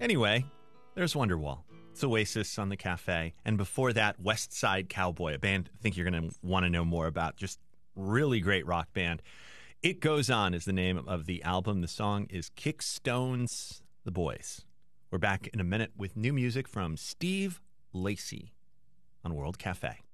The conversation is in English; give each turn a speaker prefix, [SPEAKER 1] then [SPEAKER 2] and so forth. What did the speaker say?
[SPEAKER 1] Anyway, there's Wonderwall. It's Oasis on the Cafe. And before that, West Side Cowboy, a band I think you're going to want to know more about. Just really great rock band. It Goes On is the name of the album. The song is Kickstones The Boys. We're back in a minute with new music from Steve Lacy on World Cafe.